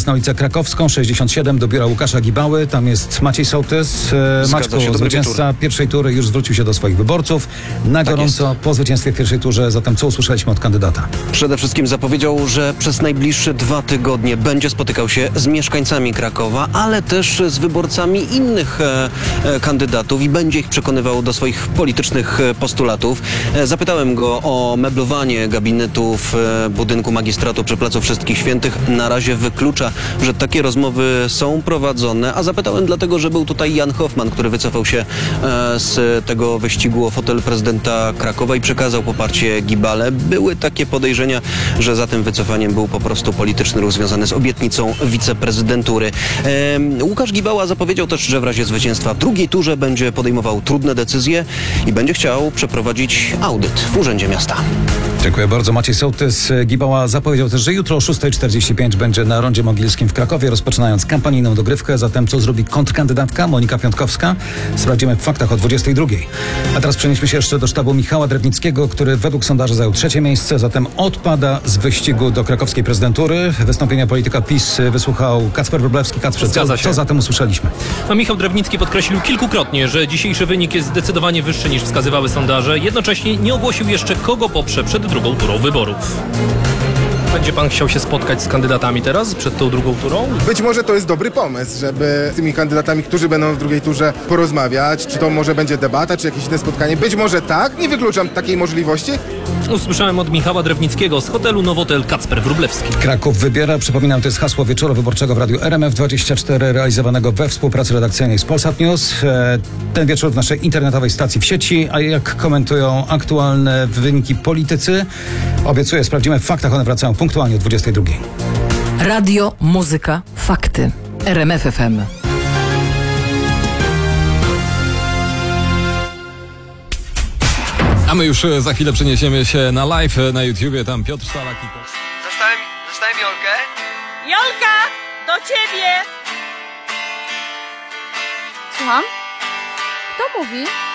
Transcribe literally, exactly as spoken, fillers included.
teraz na ulicę Krakowską, sześćdziesiąt siedem, do biura Łukasza Gibały. Tam jest Maciej Sołtys. E, Maćku, zwycięzca pierwszej tury, już zwrócił się do swoich wyborców na tak gorąco jest. Po zwycięstwie w pierwszej turze. Zatem co usłyszeliśmy od kandydata? Przede wszystkim zapowiedział, że przez najbliższe dwa tygodnie będzie spotykał się z mieszkańcami Krakowa, ale też z wyborcami innych e, e, kandydatów i będzie ich przekonywał do swoich politycznych postulatów. E, zapytałem go o meblowanie gabinetów e, budynku magistratu przy Placu Wszystkich Świętych. Na razie wyklucza, że takie rozmowy są prowadzone, a zapytałem dlatego, że był tutaj Jan Hoffman, który wycofał się e, z tego wyścigu o fotel prezydenta Krakowa i przekazał poparcie Gibale. Były takie podejrzenia, że za tym wycofaniem był po prostu polityczny ruch związany z obietnicą wiceprezydentury. E, Łukasz Gibała zapowiedział też, że w razie zwycięstwa w drugiej turze będzie podejmował trudne decyzje i będzie chciał przeprowadzić audyt w Urzędzie Miasta. Dziękuję bardzo. Maciej Sołtys. Gibała zapowiedział też, że jutro o szósta czterdzieści pięć będzie na Rondzie Mogilskim w Krakowie, rozpoczynając kampanijną dogrywkę. Zatem co zrobi kontrkandydatka Monika Piątkowska? Sprawdzimy w faktach o dwudziestej drugiej. A teraz przenieśmy się jeszcze do sztabu Michała Drewnickiego, który według sondaży zajął trzecie miejsce, zatem odpada z wyścigu do krakowskiej prezydentury. Wystąpienia polityka PiS wysłuchał Kacper Wróblewski. Kacper, co, co zatem usłyszeliśmy? No, Michał Drewnicki podkreślił kilkukrotnie, że dzisiejszy wynik jest zdecydowanie wyższy niż wskazywały sondaże. Jednocześnie nie ogłosił jeszcze, kogo poprze przed drugą turą wyborów. Będzie pan chciał się spotkać z kandydatami teraz, przed tą drugą turą? Być może to jest dobry pomysł, żeby z tymi kandydatami, którzy będą w drugiej turze, porozmawiać. Czy to może będzie debata, czy jakieś inne spotkanie? Być może tak, nie wykluczam takiej możliwości. Usłyszałem od Michała Drewnickiego z hotelu Nowotel Kacper Wróblewski. Kraków wybiera. Przypominam, to jest hasło wieczoru wyborczego w Radiu R M F dwadzieścia cztery, realizowanego we współpracy redakcyjnej z Polsat News. Ten wieczór w naszej internetowej stacji w sieci. A jak komentują aktualne wyniki politycy? Obiecuję, sprawdzimy w faktach. One wracają punktualnie o dwudziestej drugiej. Radio, muzyka, fakty. R M F F M. A my już za chwilę przeniesiemy się na live na YouTubie. Tam Piotr Salak i... Zostałem, zostałem Jolkę. Jolka, do ciebie! Słucham? Kto mówi?